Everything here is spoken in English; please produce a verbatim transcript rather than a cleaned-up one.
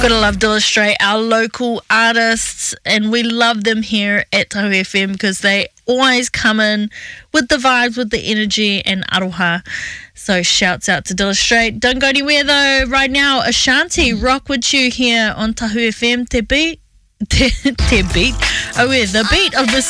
Gotta love Illustrate, our local artists, and we love them here at Tahu F M because they always come in with the vibes, with the energy and aroha. So shouts out to Illustrate. Don't go anywhere though. Right now, Ashanti, rock with you here on Tahu F M. Te beat, te, te beat. Oh, yeah, the beat of the